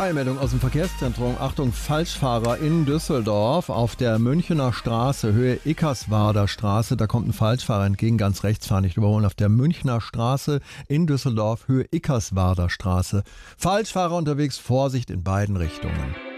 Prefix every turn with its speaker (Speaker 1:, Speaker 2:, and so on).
Speaker 1: Meldung aus dem Verkehrszentrum. Achtung, Falschfahrer in Düsseldorf auf der Münchener Straße, Höhe Eckerswarder Straße. Da kommt ein Falschfahrer entgegen, ganz rechts fahren, nicht überholen. Auf der Münchener Straße in Düsseldorf, Höhe Eckerswarder Straße. Falschfahrer unterwegs, Vorsicht in beiden Richtungen.